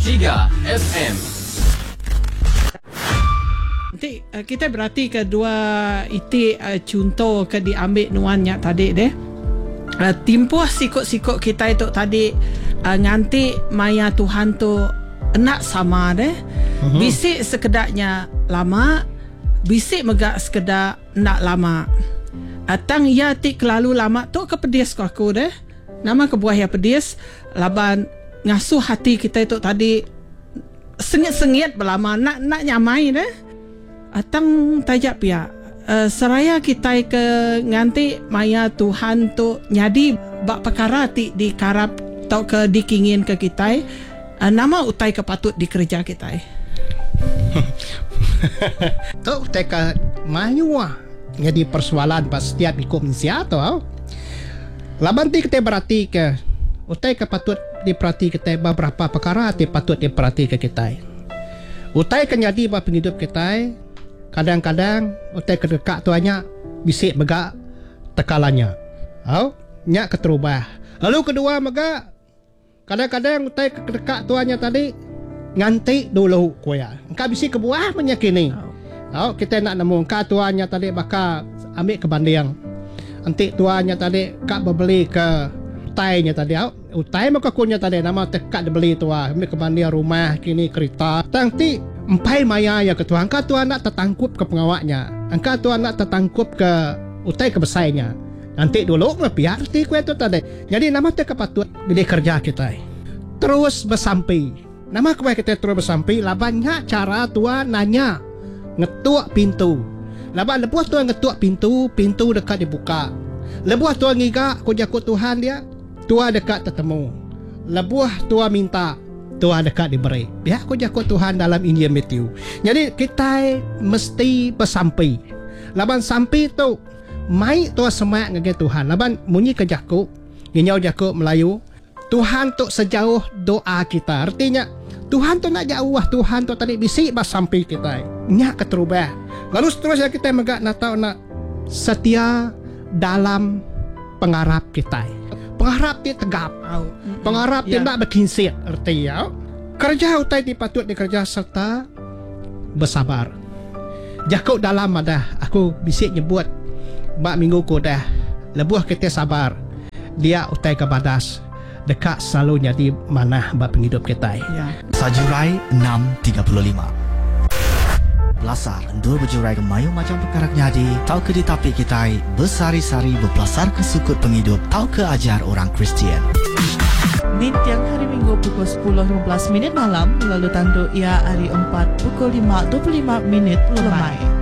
FM. Nanti kita berarti kedua itu contoh ke diambil nuannya tadi deh. Timpuh sikut-sikut kita itu tadi nganti maya Tuhan tu nak sama deh. Bisik sekedarnya lama, bisik megak sekedar nak lama. Atang ia ti kelalu lama tu kepedis aku deh. Nama kebuah ya pedis laban ngasuh hati kita itu tadi sengit-sengit berlama nak nyamai deh. Atang tajak pia seraya kita ke nganti maya Tuhan tu nyadi bak perkara ti dikarap tau ke dikingin ke kita nama utai kepatut dikerja kita tu utai ke mayua jadi persoalan pas setiap ikut mensia tu laban ti kita berarti ke utai kepatut diperhati kita beberapa perkara ti patut diperhati ke kita utai ke jadi bak penghidup kita. Kadang-kadang utai kedekak tuanya bisik megak tekalannya. Nyak keterubah. Lalu kedua megak kadang-kadang utai kedekak tuanya tadi nganti dulu koya. Engkau bisik kebuah menyakini. Kita nak nemu engkau tuanya tadi bakal ambil ke bandiang. Nanti tuanya tadi kak berbeli ke utainya tadi. Utai muka kunya tadi nama tekak dibeli tua ambil ke bandiang rumah kini kereta. Nanti empai maya ya ketua angka tuan nak tertangkup ke pengawaknya angka tuan nak tertangkup ke utai kebesainya nanti dulu biar ti kue tu tadi jadi nama tu kepatut bila kerja kita terus bersampai nama kue kita terus bersampai labannya cara tuan nanya ngetuk pintu laban lebuh tuan ngetuk pintu dekat dibuka lebuh tuan ngiga ku jakut Tuhan dia tua dekat tertemu lebuh tua minta Tuhan dekat diberi. Biar aku jakut Tuhan dalam Injil Matthew. Jadi kita mesti bersampai. Laban sampai tu mai tu semak ngage Tuhan. Laban munyi ke jakut, nginyau jakut Melayu. Tuhan tu sejauh doa kita. Artinya Tuhan tu nak jauh, Tuhan tu tadi bisik bersampai kita. Nyak keterubah. Lalu seterusnya kita megak nak tahu nak setia dalam pengharap kita. Pengharap dia tegap. Pengharap dia nak berkinsir. Artinya kerja utai dipatut dikerja serta bersabar. Jakut dalam ada aku bisik nyebut bak minggu ku dah lebuh kita sabar. Dia utai ke badas dekat selalu jadi mana bak penghidup kita. Sajurai 635 Belasar endur berjurai ke mayu macam perkara nyadi tau ke ditapik kita bersari-sari berbelasar ke sukut penghidup tau ke ajar orang Kristian. Di tiang hari Minggu pukul 10.15 malam lalu tanduk ia hari 4 pukul 5.25 lemai.